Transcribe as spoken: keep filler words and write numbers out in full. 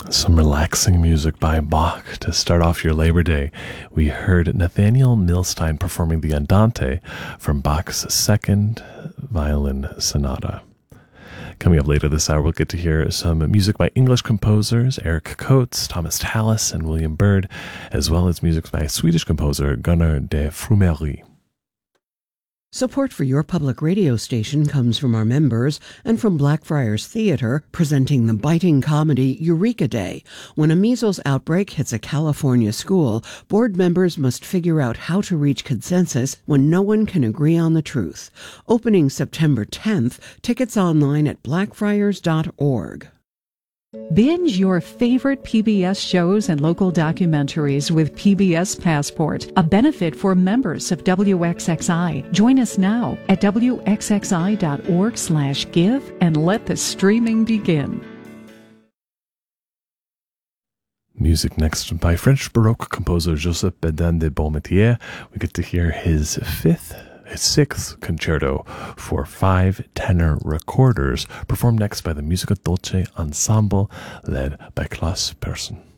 Some relaxing music by Bach to start off your Labor Day. We heard Nathaniel Milstein performing the Andante from Bach's second violin sonata. Coming up later this hour, we'll get to hear some music by English composers Eric Coates, Thomas Tallis, and William Byrd, as well as music by Swedish composer Gunnar de Frumery. Support for your public radio station comes from our members and from Blackfriars Theater, presenting the biting comedy Eureka Day. When a measles outbreak hits a California school, board members must figure out how to reach consensus when no one can agree on the truth. Opening September tenth, tickets online at blackfriars dot org. Binge your favorite P B S shows and local documentaries with P B S Passport, a benefit for members of W X X I. Join us now at w x x i dot org slash give and let the streaming begin. Music next by French Baroque composer Joseph Bedin de Beaumetier. We get to hear his fifth His sixth concerto for five tenor recorders, performed next by the Musica Dolce Ensemble, led by Klaus Persson.